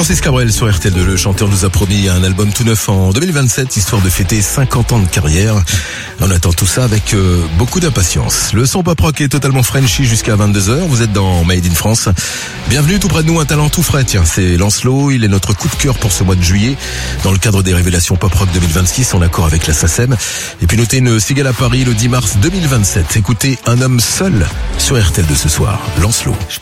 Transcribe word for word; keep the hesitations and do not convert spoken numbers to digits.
Francis Cabrel sur R T L deux, le chanteur nous a promis un album tout neuf en deux mille vingt-sept, histoire de fêter cinquante ans de carrière. On attend tout ça avec euh, beaucoup d'impatience. Le son pop rock est totalement Frenchy jusqu'à vingt-deux heures. Vous êtes dans Made in France. Bienvenue tout près de nous, un talent tout frais. Tiens, c'est Lancelot. Il est notre coup de cœur pour ce mois de juillet. Dans le cadre des révélations pop rock deux mille vingt-six, en accord avec la SACEM. Et puis notez une cigale à Paris le dix mars deux mille vingt-sept. Écoutez Un homme seul sur R T L deux ce soir. Lancelot.